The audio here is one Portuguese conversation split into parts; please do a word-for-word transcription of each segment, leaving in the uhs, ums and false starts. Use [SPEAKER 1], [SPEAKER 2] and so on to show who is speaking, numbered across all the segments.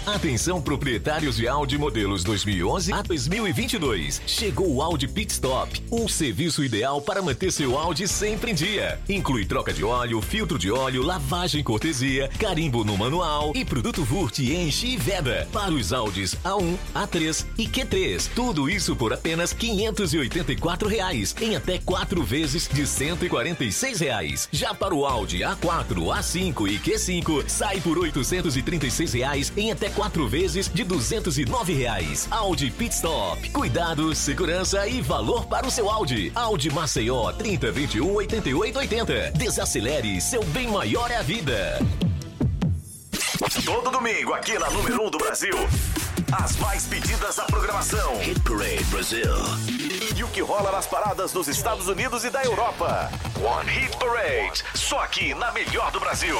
[SPEAKER 1] Atenção, proprietários de Audi modelos dois mil e onze a dois mil e vinte e dois. Chegou o Audi Pit Stop, um serviço ideal para manter seu Audi sempre em dia. Inclui troca de óleo, filtro de óleo, lavagem cortesia, carimbo no manual e produto Vurt, enche e veda. Para os Audis A um, A três e Q três. Tudo isso por apenas quinhentos e oitenta e quatro reais, em até quatro vezes de cento e quarenta e seis reais. Já para o Audi A quatro, A cinco e Q cinco, sai por oitocentos e trinta e seis reais, em até quatro vezes de duzentos e nove reais. Audi Pit Stop. Cuidado, segurança e valor para o seu Audi. Audi Maceió, trinta, vinte e um, oitenta e oito, oitenta. Desacelere, seu bem maior é a vida.
[SPEAKER 2] Todo domingo, aqui na número um do Brasil, as mais pedidas da programação. Hit Parade Brasil. E o que rola nas paradas dos Estados Unidos e da Europa. One Hit Parade. Só aqui na melhor do Brasil.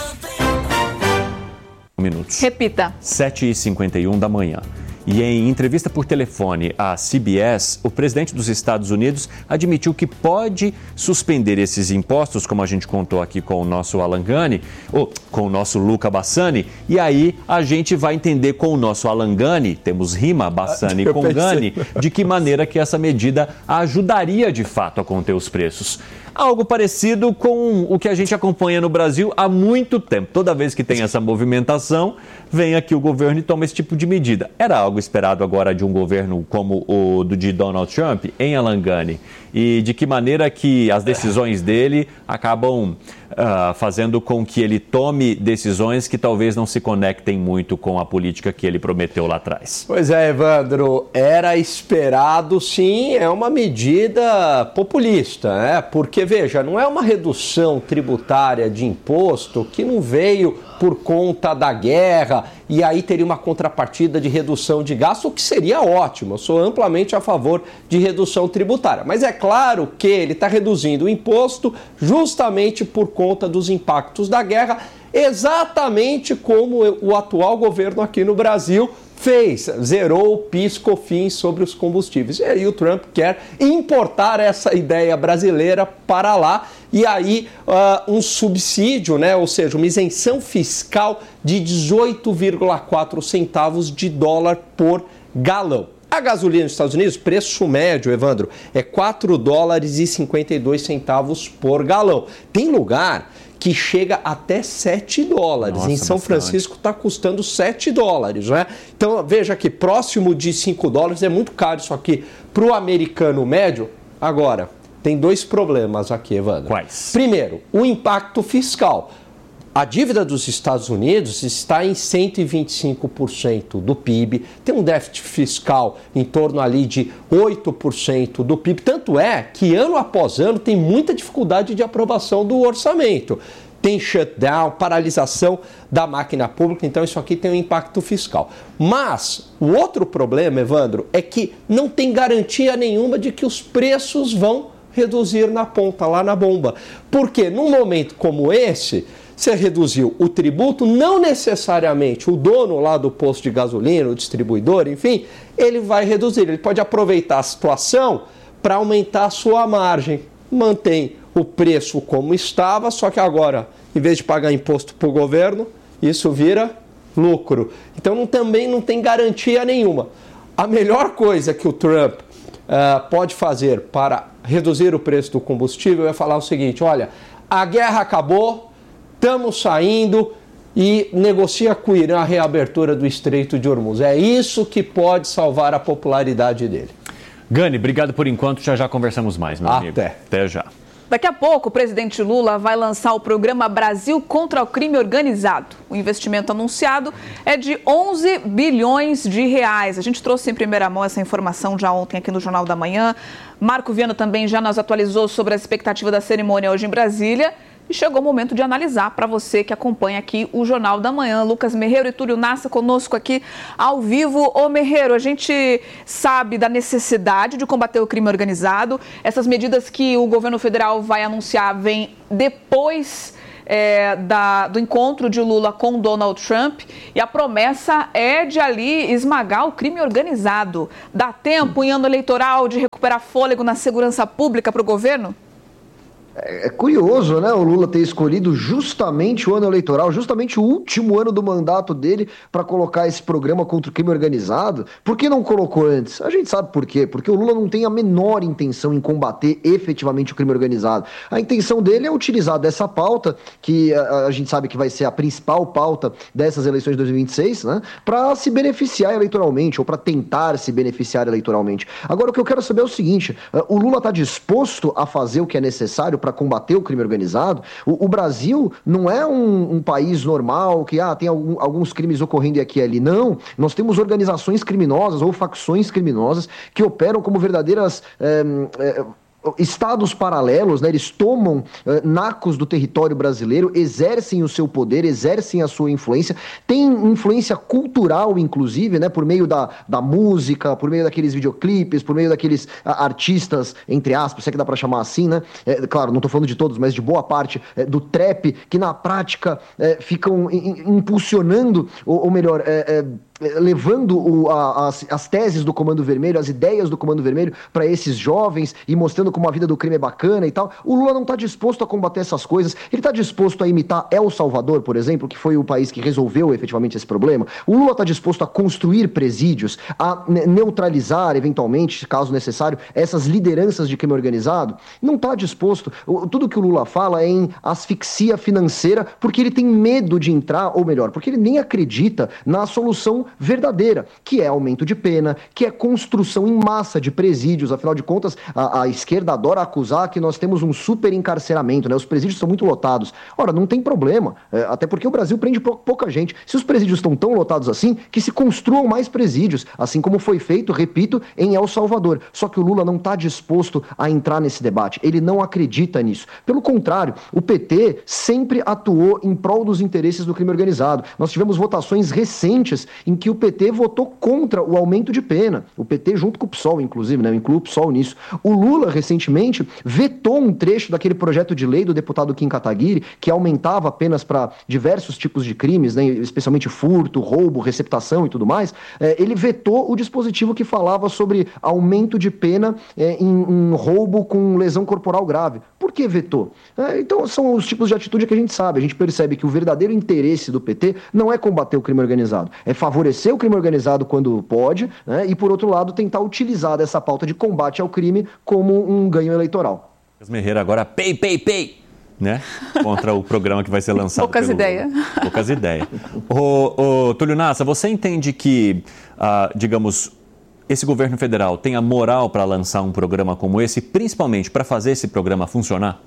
[SPEAKER 3] Minutos.
[SPEAKER 4] Repita.
[SPEAKER 3] sete e cinquenta e um da manhã. E em entrevista por telefone à C B S, o presidente dos Estados Unidos admitiu que pode suspender esses impostos, como a gente contou aqui com o nosso Alan Gani, ou com o nosso Luca Bassani, e aí a gente vai entender com o nosso Alan Gani, temos rima Bassani com Gani, de que maneira que essa medida ajudaria de fato a conter os preços. Algo parecido com o que a gente acompanha no Brasil há muito tempo. Toda vez que tem essa movimentação, vem aqui o governo e toma esse tipo de medida. Era algo esperado agora de um governo como o do de Donald Trump, em Alan Gani? E de que maneira que as decisões dele acabam uh, fazendo com que ele tome decisões que talvez não se conectem muito com a política que ele prometeu lá atrás?
[SPEAKER 5] Pois é, Evandro, era esperado sim, é uma medida populista, né? Porque, veja, não é uma redução tributária de imposto que não veio por conta da guerra e aí teria uma contrapartida de redução de gasto, o que seria ótimo. Eu sou amplamente a favor de redução tributária. Mas é claro que ele está reduzindo o imposto justamente por conta dos impactos da guerra, exatamente como o atual governo aqui no Brasil fez, zerou o PIS, COFINS sobre os combustíveis. E aí o Trump quer importar essa ideia brasileira para lá e aí uh, um subsídio, né, ou seja, uma isenção fiscal de dezoito vírgula quatro centavos de dólar por galão. A gasolina nos Estados Unidos, preço médio, Evandro, é quatro dólares e cinquenta e dois centavos por galão. Tem lugar que chega até sete dólares. Nossa, em São bastante. Francisco está custando sete dólares, né? Então, veja que próximo de cinco dólares é muito caro isso aqui para o americano médio. Agora, tem dois problemas aqui, Evandro.
[SPEAKER 3] Quais?
[SPEAKER 5] Primeiro, o impacto fiscal. A dívida dos Estados Unidos está em cento e vinte e cinco por cento do P I B, tem um déficit fiscal em torno ali de oito por cento do P I B, tanto é que ano após ano tem muita dificuldade de aprovação do orçamento. Tem shutdown, paralisação da máquina pública, então isso aqui tem um impacto fiscal. Mas o outro problema, Evandro, é que não tem garantia nenhuma de que os preços vão reduzir na ponta, lá na bomba. Porque num momento como esse, você reduziu o tributo, não necessariamente o dono lá do posto de gasolina, o distribuidor, enfim, ele vai reduzir. Ele pode aproveitar a situação para aumentar a sua margem. Mantém o preço como estava, só que agora, em vez de pagar imposto para o governo, isso vira lucro. Então não, também não tem garantia nenhuma. A melhor coisa que o Trump uh, pode fazer para reduzir o preço do combustível é falar o seguinte: olha, a guerra acabou, estamos saindo e negocia com o Irã a reabertura do Estreito de Hormuz. É isso que pode salvar a popularidade dele.
[SPEAKER 3] Gani, obrigado por enquanto. Já já conversamos mais, meu
[SPEAKER 5] Até.
[SPEAKER 3] amigo. Até já.
[SPEAKER 4] Daqui a pouco, o presidente Lula vai lançar o programa Brasil contra o Crime Organizado. O investimento anunciado é de onze bilhões de reais. A gente trouxe em primeira mão essa informação já ontem aqui no Jornal da Manhã. Marco Viana também já nos atualizou sobre a expectativa da cerimônia hoje em Brasília. E chegou o momento de analisar para você que acompanha aqui o Jornal da Manhã. Lucas Merreiro e Túlio Nassa conosco aqui ao vivo. Ô Merreiro, a gente sabe da necessidade de combater o crime organizado. Essas medidas que o governo federal vai anunciar vêm depois é, da, do encontro de Lula com Donald Trump. E a promessa é de ali esmagar o crime organizado. Dá tempo em ano eleitoral de recuperar fôlego na segurança pública para o governo?
[SPEAKER 6] É curioso, né, o Lula ter escolhido justamente o ano eleitoral, justamente o último ano do mandato dele para colocar esse programa contra o crime organizado. Por que não colocou antes? A gente sabe por quê. Porque o Lula não tem a menor intenção em combater efetivamente o crime organizado. A intenção dele é utilizar dessa pauta, que a, a gente sabe que vai ser a principal pauta dessas eleições de dois mil e vinte e seis, né, para se beneficiar eleitoralmente, ou para tentar se beneficiar eleitoralmente. Agora, o que eu quero saber é o seguinte, o Lula está disposto a fazer o que é necessário para combater o crime organizado? O, o Brasil não é um, um país normal que ah, tem algum, alguns crimes ocorrendo aqui e ali. Não, nós temos organizações criminosas ou facções criminosas que operam como verdadeiras... É, é, estados paralelos, né? Eles tomam uh, nacos do território brasileiro, exercem o seu poder, exercem a sua influência, tem influência cultural, inclusive, né? Por meio da, da música, por meio daqueles videoclipes, por meio daqueles uh, artistas, entre aspas, se é que dá pra chamar assim, né? É, claro, não tô falando de todos, mas de boa parte é, do trap, que na prática é, ficam in, impulsionando, ou, ou melhor, é, é, levando o, a, as, as teses do Comando Vermelho, as ideias do Comando Vermelho para esses jovens e mostrando como a vida do crime é bacana e tal. O Lula não está disposto a combater essas coisas. Ele está disposto a imitar El Salvador, por exemplo, que foi o país que resolveu efetivamente esse problema. O Lula está disposto a construir presídios, a neutralizar, eventualmente, caso necessário, essas lideranças de crime organizado. Não está disposto. Tudo que o Lula fala é em asfixia financeira, porque ele tem medo de entrar, ou melhor, porque ele nem acredita na solução verdadeira, que é aumento de pena, que é construção em massa de presídios. Afinal de contas, a, a esquerda adora acusar que nós temos um super encarceramento, né? Os presídios são muito lotados. Ora, não tem problema, é, até porque o Brasil prende pou, pouca gente. Se os presídios estão tão lotados assim, que se construam mais presídios, assim como foi feito, repito, em El Salvador. Só que o Lula não está disposto a entrar nesse debate, ele não acredita nisso. Pelo contrário, o P T sempre atuou em prol dos interesses do crime organizado. Nós tivemos votações recentes em que o P T votou contra o aumento de pena. O P T junto com o P SOL, inclusive, né? Eu incluo o P SOL nisso. O Lula, recentemente, vetou um trecho daquele projeto de lei do deputado Kim Kataguiri, que aumentava penas para diversos tipos de crimes, né? Especialmente furto, roubo, receptação e tudo mais. É, ele vetou o dispositivo que falava sobre aumento de pena é, em, em roubo com lesão corporal grave. Por que vetou? É, então, são os tipos de atitude que a gente sabe. A gente percebe que o verdadeiro interesse do P T não é combater o crime organizado, é favorecer o crime organizado quando pode, né? E, por outro lado, tentar utilizar dessa pauta de combate ao crime como um ganho eleitoral.
[SPEAKER 3] Merreira agora, pay, pay, pay, né? Contra o programa que vai ser lançado.
[SPEAKER 4] Poucas ideias.
[SPEAKER 3] Poucas ideias. Ô, ô, Túlio Nassa, você entende que, ah, digamos, esse governo federal tem a moral para lançar um programa como esse, principalmente para fazer esse programa funcionar?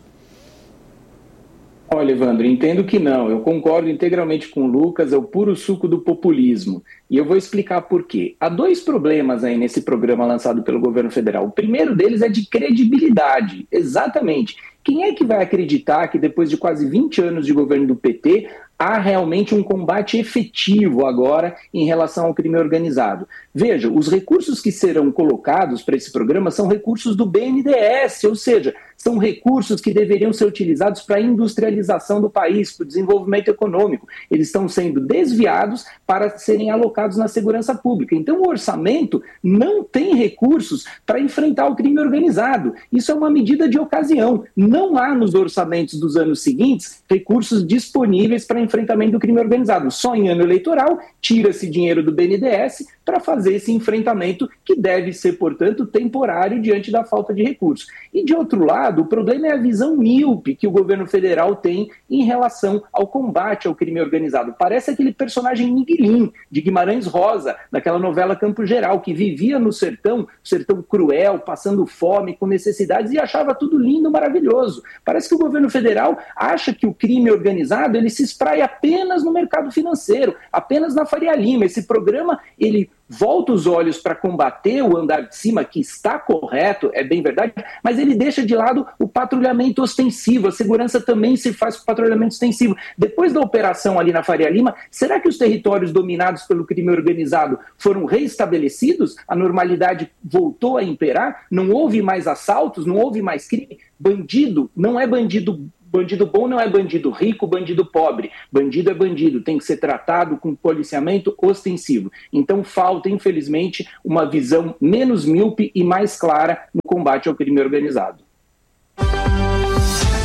[SPEAKER 7] Olha, Evandro, entendo que não. Eu concordo integralmente com o Lucas, é o puro suco do populismo. E eu vou explicar por quê. Há dois problemas aí nesse programa lançado pelo governo federal. O primeiro deles é de credibilidade. Exatamente. Quem é que vai acreditar que depois de quase vinte anos de governo do P T, há realmente um combate efetivo agora em relação ao crime organizado? Veja, os recursos que serão colocados para esse programa são recursos do B N D E S, ou seja, são recursos que deveriam ser utilizados para a industrialização do país, para o desenvolvimento econômico. Eles estão sendo desviados para serem alocados na segurança pública. Então o orçamento não tem recursos para enfrentar o crime organizado. Isso é uma medida de ocasião. Não há nos orçamentos dos anos seguintes recursos disponíveis para enfrentamento do crime organizado. Só em ano eleitoral tira-se dinheiro do B N D E S para fazer esse enfrentamento que deve ser, portanto, temporário diante da falta de recursos. E, de outro lado, o problema é a visão míope que o governo federal tem em relação ao combate ao crime organizado. Parece aquele personagem Miguelim, de Guimarães Rosa, daquela novela Campo Geral, que vivia no sertão, sertão cruel, passando fome, com necessidades, e achava tudo lindo, maravilhoso. Parece que o governo federal acha que o crime organizado ele se espraia apenas no mercado financeiro, apenas na Faria Lima. Esse programa, ele volta os olhos para combater o andar de cima, que está correto, é bem verdade, mas ele deixa de lado o patrulhamento ostensivo. A segurança também se faz com patrulhamento ostensivo. Depois da operação ali na Faria Lima, será que os territórios dominados pelo crime organizado foram reestabelecidos? A normalidade voltou a imperar? Não houve mais assaltos? Não houve mais crime? Bandido não é bandido Bandido bom não é bandido rico, bandido pobre. Bandido é bandido, tem que ser tratado com policiamento ostensivo. Então falta, infelizmente, uma visão menos míope e mais clara no combate ao crime organizado.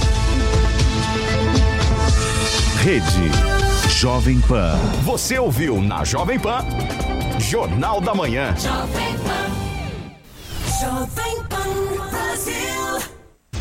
[SPEAKER 2] Rede Jovem Pan. Você ouviu na Jovem Pan, Jornal da Manhã.
[SPEAKER 8] Jovem Pan. Jovem Pan Brasil.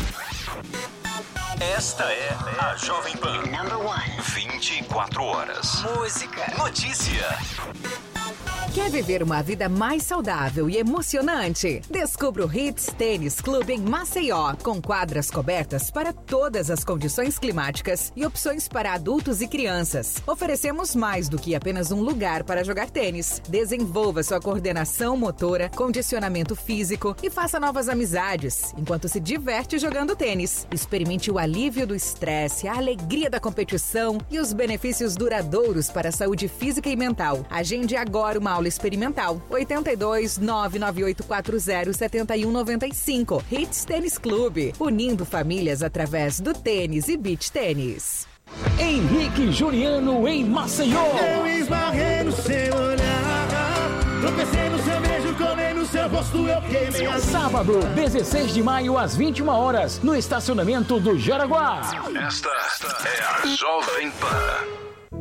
[SPEAKER 2] Esta é a Jovem Pan.
[SPEAKER 8] Number one.
[SPEAKER 2] vinte e quatro horas.
[SPEAKER 8] Música.
[SPEAKER 2] Notícia.
[SPEAKER 9] Quer viver uma vida mais saudável e emocionante? Descubra o Hits Tênis Clube em Maceió, com quadras cobertas para todas as condições climáticas e opções para adultos e crianças. Oferecemos mais do que apenas um lugar para jogar tênis. Desenvolva sua coordenação motora, condicionamento físico e faça novas amizades, enquanto se diverte jogando tênis. Experimente o alívio do estresse, a alegria da competição e os benefícios duradouros para a saúde física e mental. Agende agora uma aula experimental. oito dois, nove nove oito quatro zero, sete um nove cinco. Hits Tênis Clube, unindo famílias através do tênis e beach tênis.
[SPEAKER 10] Henrique Juliano em Maceió.
[SPEAKER 11] Eu esbarrei no seu olhar, tropecei no seu beijo, colei no seu rosto, eu queimei a...
[SPEAKER 10] Sábado, dezesseis de maio, às vinte e uma horas, no estacionamento do Jaraguá.
[SPEAKER 2] Esta é a Jovem Pan.